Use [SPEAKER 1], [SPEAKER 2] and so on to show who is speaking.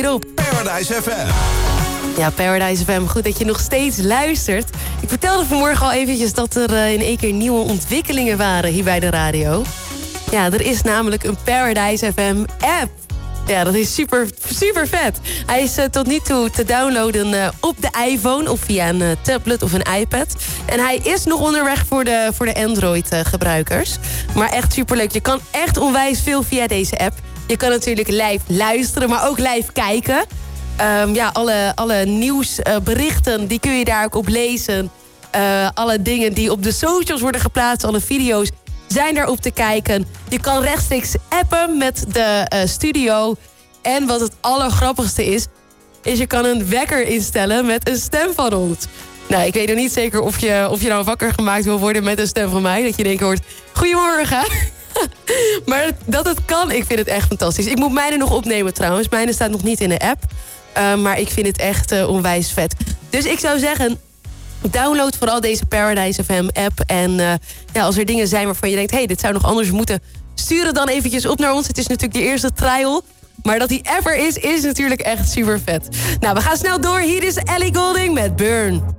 [SPEAKER 1] op
[SPEAKER 2] Paradise FM.
[SPEAKER 1] Ja, Paradise FM, goed dat je nog steeds luistert. Ik vertelde vanmorgen al eventjes dat er in één keer nieuwe ontwikkelingen waren hier bij de radio. Ja, er is namelijk een Paradise FM app. Ja, dat is super, super vet. Hij is tot nu toe te downloaden op de iPhone of via een tablet of een iPad. En hij is nog onderweg voor de Android-gebruikers. Maar echt superleuk. Je kan echt onwijs veel via deze app. Je kan natuurlijk live luisteren, maar ook live kijken. Alle nieuwsberichten, die kun je daar ook op lezen. Alle dingen die op de socials worden geplaatst, alle video's zijn daarop te kijken. Je kan rechtstreeks appen met de studio. En wat het allergrappigste is je kan een wekker instellen met een stem van ons. Nou, ik weet nog niet zeker of je nou wakker gemaakt wil worden met een stem van mij. Dat je in één keer hoort, goedemorgen. Maar dat het kan, ik vind het echt fantastisch. Ik moet mijne nog opnemen trouwens. Mijne staat nog niet in de app. Maar ik vind het echt onwijs vet. Dus ik zou zeggen, download vooral deze Paradise FM app. En als er dingen zijn waarvan je denkt, hey, dit zou nog anders moeten, stuur het dan eventjes op naar ons. Het is natuurlijk de eerste trial. Maar dat die app er is natuurlijk echt super vet. Nou, we gaan snel door. Hier is Ellie Goulding met Burn.